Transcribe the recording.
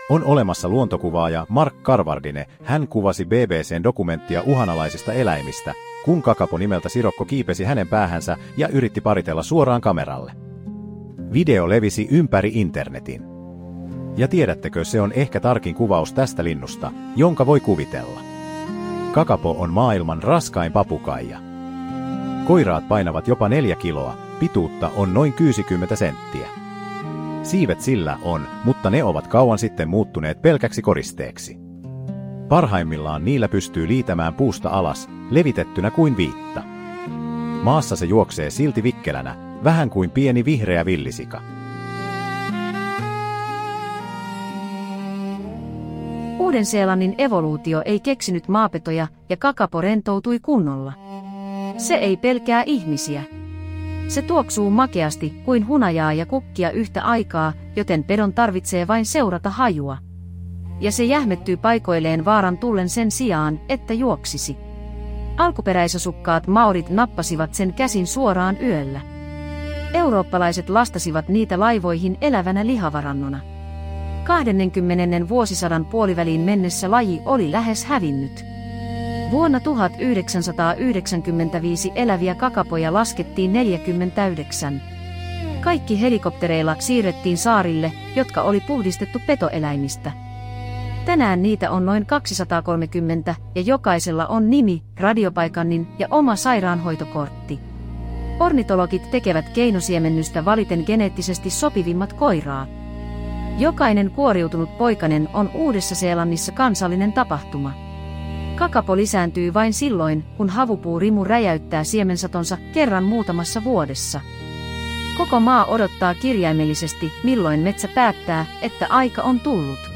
On olemassa luontokuvaaja Mark Carvardine, hän kuvasi BBC:n dokumenttia uhanalaisista eläimistä, kun kakapo nimeltä Sirokko kiipesi hänen päähänsä ja yritti paritella suoraan kameralle. Video levisi ympäri internetin. Ja tiedättekö, se on ehkä tarkin kuvaus tästä linnusta, jonka voi kuvitella. Kakapo on maailman raskain papukaija. Koiraat painavat jopa 4 kiloa, pituutta on noin 60 senttiä. Siivet sillä on, mutta ne ovat kauan sitten muuttuneet pelkäksi koristeeksi. Parhaimmillaan niillä pystyy liitämään puusta alas, levitettynä kuin viitta. Maassa se juoksee silti vikkelänä, vähän kuin pieni vihreä villisika. Uuden-Seelannin evoluutio ei keksinyt maapetoja ja kakapo rentoutui kunnolla. Se ei pelkää ihmisiä. Se tuoksuu makeasti kuin hunajaa ja kukkia yhtä aikaa, joten pedon tarvitsee vain seurata hajua. Ja se jähmettyy paikoilleen vaaran tullen sen sijaan, että juoksisi. Alkuperäisasukkaat maorit nappasivat sen käsin suoraan yöllä. Eurooppalaiset lastasivat niitä laivoihin elävänä lihavarannona. 20. vuosisadan puoliväliin mennessä laji oli lähes hävinnyt. Vuonna 1995 eläviä kakapoja laskettiin 49. Kaikki helikoptereilla siirrettiin saarille, jotka oli puhdistettu petoeläimistä. Tänään niitä on noin 230 ja jokaisella on nimi, radiopaikannin ja oma sairaanhoitokortti. Ornitologit tekevät keinosiemennystä valiten geneettisesti sopivimmat koiraa. Jokainen kuoriutunut poikanen on Uudessa-Seelannissa kansallinen tapahtuma. Kakapo lisääntyy vain silloin, kun havupuurimu räjäyttää siemensatonsa kerran muutamassa vuodessa. Koko maa odottaa kirjaimellisesti, milloin metsä päättää, että aika on tullut.